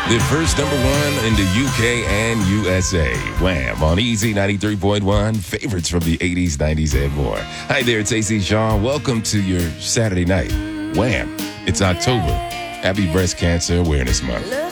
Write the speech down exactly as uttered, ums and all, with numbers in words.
The first number one in the U K and U S A. Wham! On Easy ninety-three point one. Favorites from the eighties, nineties, and more. Hi there, it's A C Sean. Welcome to your Saturday night. Wham! It's October. Happy Breast Cancer Awareness Month.